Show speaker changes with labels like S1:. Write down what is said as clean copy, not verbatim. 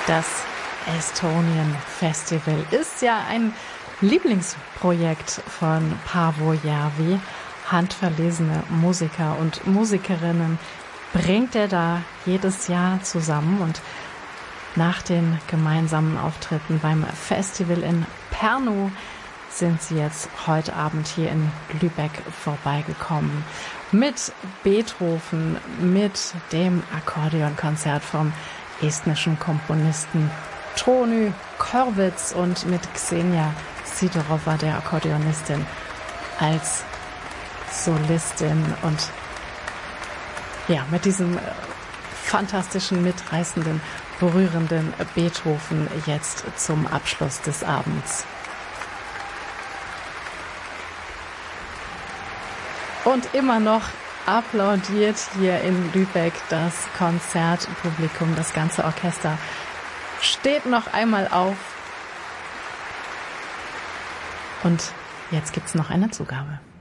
S1: Das Estonian Festival ist ja ein Lieblingsprojekt von Paavo Järvi. Handverlesene Musiker und Musikerinnen bringt er da jedes Jahr zusammen, und nach den gemeinsamen Auftritten beim Festival in Pärnu sind sie jetzt heute Abend hier in Lübeck vorbeigekommen. Mit Beethoven, mit dem Akkordeonkonzert vom estnischen Komponisten Tony Korvits und mit Xenia Sidorova, der Akkordeonistin, als Solistin. Und ja, mit diesem fantastischen, mitreißenden, berührenden Beethoven jetzt zum Abschluss des Abends. Und immer noch applaudiert hier in Lübeck das Konzertpublikum. Das ganze Orchester steht noch einmal auf. Und jetzt gibt's noch eine Zugabe.